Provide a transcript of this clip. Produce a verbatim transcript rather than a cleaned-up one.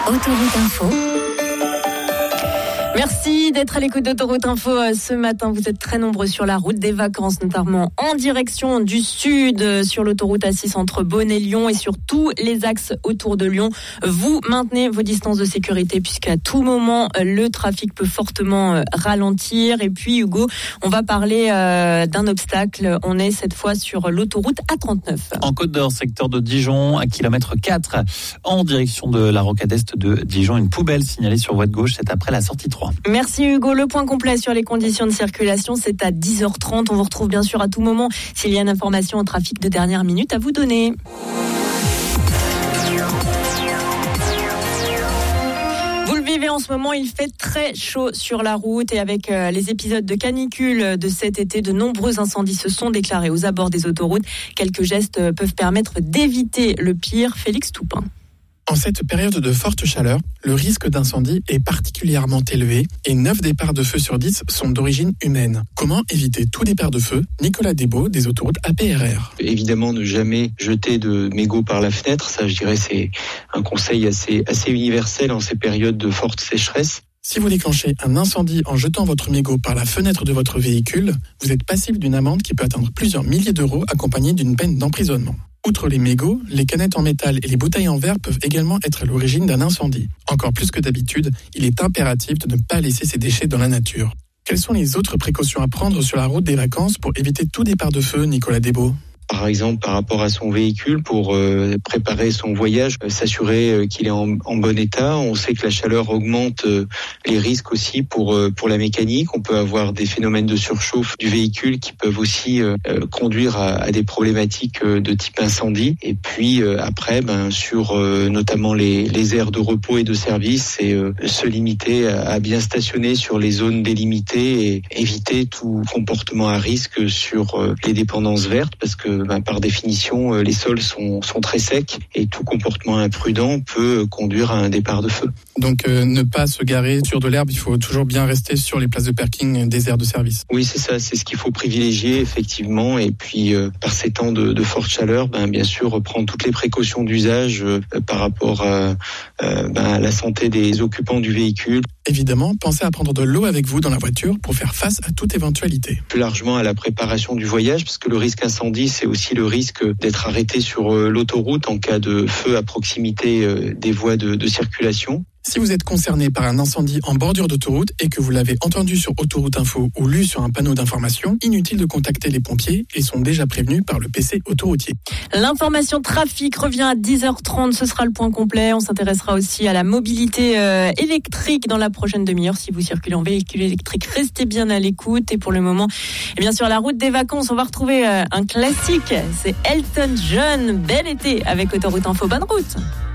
Autoroute Info. Merci d'être à l'écoute d'Autoroute Info ce matin. Vous êtes très nombreux sur la route des vacances, notamment en direction du sud, sur l'autoroute A six entre Beaune et Lyon et sur tous les axes autour de Lyon. Vous maintenez vos distances de sécurité puisqu'à tout moment, le trafic peut fortement ralentir. Et puis Hugo, on va parler euh, d'un obstacle. On est cette fois sur l'autoroute A trente-neuf. En Côte d'Or, secteur de Dijon, à kilomètre quatre, en direction de la rocade est de Dijon. Une poubelle signalée sur voie de gauche, c'est après la sortie trois. Merci Hugo. Le point complet sur les conditions de circulation, c'est à dix heures trente. On vous retrouve bien sûr à tout moment s'il y a une information en trafic de dernière minute à vous donner. Vous le vivez en ce moment, il fait très chaud sur la route et avec euh, les épisodes de canicule de cet été, de nombreux incendies se sont déclarés aux abords des autoroutes. Quelques gestes peuvent permettre d'éviter le pire. Félix Toupin. En cette période de forte chaleur, le risque d'incendie est particulièrement élevé et neuf départs de feu sur dix sont d'origine humaine. Comment éviter tout départ de feu ? Nicolas Desbaux, des autoroutes A P R R. Évidemment, ne jamais jeter de mégots par la fenêtre. Ça, je dirais, c'est un conseil assez, assez universel en ces périodes de forte sécheresse. Si vous déclenchez un incendie en jetant votre mégot par la fenêtre de votre véhicule, vous êtes passible d'une amende qui peut atteindre plusieurs milliers d'euros accompagnée d'une peine d'emprisonnement. Outre les mégots, les canettes en métal et les bouteilles en verre peuvent également être à l'origine d'un incendie. Encore plus que d'habitude, il est impératif de ne pas laisser ces déchets dans la nature. Quelles sont les autres précautions à prendre sur la route des vacances pour éviter tout départ de feu, Nicolas Desbaux ? Par exemple, par rapport à son véhicule, pour euh, préparer son voyage, euh, s'assurer euh, qu'il est en, en bon état. On sait que la chaleur augmente euh, les risques aussi pour euh, pour la mécanique. On peut avoir des phénomènes de surchauffe du véhicule qui peuvent aussi euh, euh, conduire à, à des problématiques euh, de type incendie. Et puis euh, après, ben sur euh, notamment les les aires de repos et de service, c'est euh, se limiter à, à bien stationner sur les zones délimitées et éviter tout comportement à risque sur euh, les dépendances vertes, parce que Ben, par définition, les sols sont, sont très secs et tout comportement imprudent peut conduire à un départ de feu. Donc euh, ne pas se garer sur de l'herbe, il faut toujours bien rester sur les places de parking des aires de service. Oui, c'est ça, c'est ce qu'il faut privilégier effectivement. Et puis euh, par ces temps de, de forte chaleur, ben, bien sûr, prendre toutes les précautions d'usage euh, par rapport à, euh, ben, à la santé des occupants du véhicule. Évidemment, pensez à prendre de l'eau avec vous dans la voiture pour faire face à toute éventualité. Plus largement à la préparation du voyage, parce que le risque incendie, c'est aussi le risque d'être arrêté sur l'autoroute en cas de feu à proximité des voies de, de circulation. Si vous êtes concerné par un incendie en bordure d'autoroute et que vous l'avez entendu sur Autoroute Info ou lu sur un panneau d'information, inutile de contacter les pompiers, ils sont déjà prévenus par le P C autoroutier. L'information trafic revient à dix heures trente, ce sera le point complet. On s'intéressera aussi à la mobilité euh, électrique dans la prochaine demi-heure. Si vous circulez en véhicule électrique, restez bien à l'écoute. Et pour le moment, eh bien sur la route des vacances, on va retrouver euh, un classique. C'est Elton John, Bel été avec Autoroute Info. Bonne route.